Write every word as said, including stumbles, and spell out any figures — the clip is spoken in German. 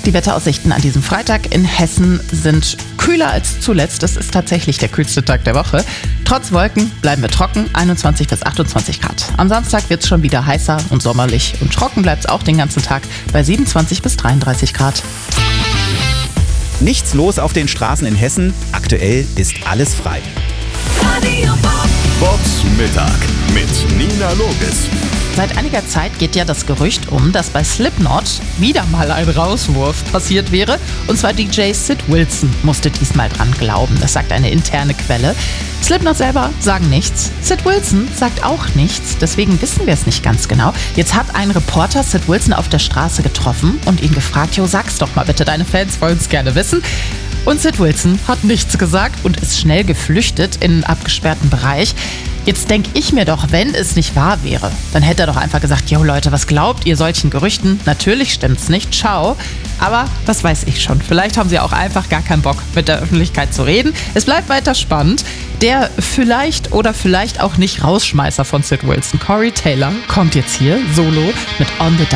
Die Wetteraussichten an diesem Freitag in Hessen sind kühler als zuletzt. Es ist tatsächlich der kühlste Tag der Woche. Trotz Wolken bleiben wir trocken, einundzwanzig bis achtundzwanzig Grad. Am Samstag wird es schon wieder heißer und sommerlich und trocken bleibt es auch den ganzen Tag bei siebenundzwanzig bis dreiunddreißig Grad. Nichts los auf den Straßen in Hessen. Aktuell ist alles frei. Bobs Mittag mit Nina Loges. Seit einiger Zeit geht ja das Gerücht um, dass bei Slipknot wieder mal ein Rauswurf passiert wäre. Und zwar D J Sid Wilson musste diesmal dran glauben. Das sagt eine interne Quelle. Slipknot selber sagen nichts. Sid Wilson sagt auch nichts. Deswegen wissen wir es nicht ganz genau. Jetzt hat ein Reporter Sid Wilson auf der Straße getroffen und ihn gefragt, jo, sag's doch mal bitte, deine Fans wollen es gerne wissen. Und Sid Wilson hat nichts gesagt und ist schnell geflüchtet in einen abgesperrten Bereich. Jetzt denke ich mir doch, wenn es nicht wahr wäre, dann hätte er doch einfach gesagt, jo Leute, was glaubt ihr solchen Gerüchten? Natürlich stimmt's nicht, ciao. Aber was weiß ich schon, vielleicht haben sie auch einfach gar keinen Bock, mit der Öffentlichkeit zu reden. Es bleibt weiter spannend. Der vielleicht oder vielleicht auch nicht Rausschmeißer von Sid Wilson, Corey Taylor, kommt jetzt hier solo mit On the